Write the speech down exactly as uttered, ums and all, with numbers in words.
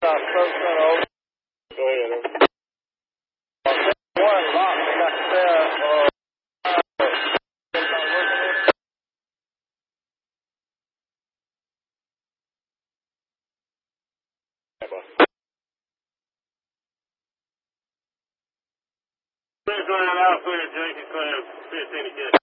Uh, Spokesman over. Go ahead. Uh, one lock got there. Uh, Please go ahead, Alpha, Jenkins, go ahead, fifteen again.